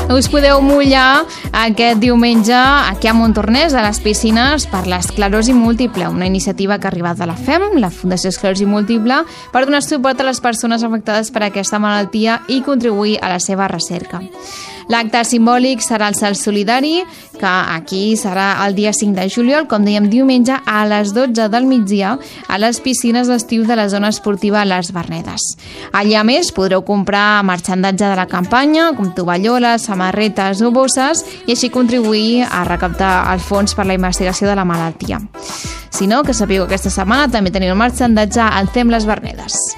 Us podeu mullar aquest diumenge aquí a Montornès, a les piscines, per l'esclerosi múltiple, una iniciativa que ha arribat de la FEM, la Fundació Esclerosi Múltiple, per donar suport a les persones afectades per aquesta malaltia i contribuir a la seva recerca. L'acte simbòlic serà el Salt Solidari, que aquí serà el dia 5 de juliol, com dèiem, diumenge a les 12 del migdia a les piscines d'estiu de la zona esportiva Les Vernedes. Allà, a més, podreu comprar marxandatge de la campanya, com tovalloles, samarretes o bosses, i així contribuir a recaptar els fons per la investigació de la malaltia. Si no, que sapigueu que aquesta setmana també teniu el marxandatge al CEM Les Vernedes.